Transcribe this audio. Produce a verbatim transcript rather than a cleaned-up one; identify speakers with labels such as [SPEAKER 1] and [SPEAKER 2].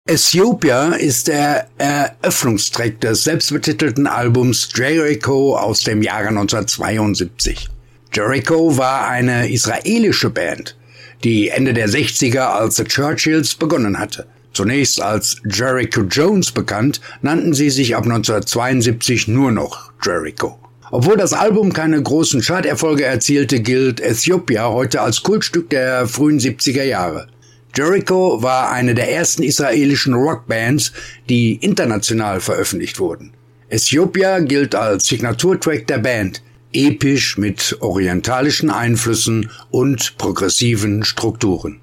[SPEAKER 1] Ethiopia ist der Eröffnungstrack des selbstbetitelten Albums Jericho aus dem Jahre neunzehnhundertzweiundsiebzig. Jericho war eine israelische Band, die Ende der sechziger als The Churchills begonnen hatte. Zunächst als Jericho Jones bekannt, nannten sie sich ab neunzehnhundertzweiundsiebzig nur noch Jericho. Obwohl das Album keine großen Charterfolge erzielte, gilt Ethiopia heute als Kultstück der frühen siebziger Jahre. Jericho war eine der ersten israelischen Rockbands, die international veröffentlicht wurden. Ethiopia gilt als Signaturtrack der Band, episch mit orientalischen Einflüssen und progressiven Strukturen.